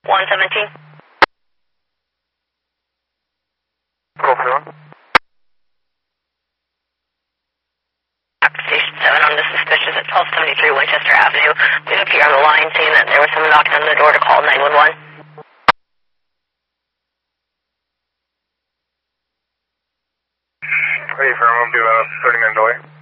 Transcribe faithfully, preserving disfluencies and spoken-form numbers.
one seventeen. Copy one. Station seven on the suspicious at twelve seventy-three Winchester Avenue. We appear on the line saying that there was someone knocking on the door to call nine one one. Hey, firm, I'll do about thirty minutes away.